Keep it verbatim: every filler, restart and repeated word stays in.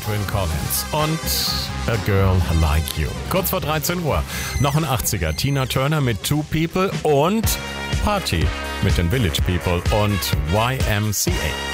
Edwyn Collins und A Girl Like You. Kurz vor dreizehn Uhr noch ein achtziger. Tina Turner mit Two People und Party mit den Village People und Y M C A.